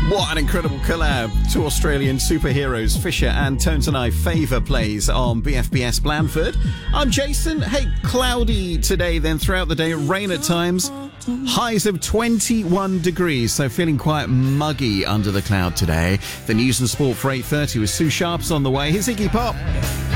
What an incredible collab. Two Australian superheroes, Fisher and Tones and I Favour plays on BFBS Blandford. I'm Jason. Hey, cloudy today, then throughout the day, rain at times. Highs of 21 degrees, so feeling quite muggy under the cloud today. The news and sport for 8:30 with Sue Sharp's on the way. Here's Iggy Pop.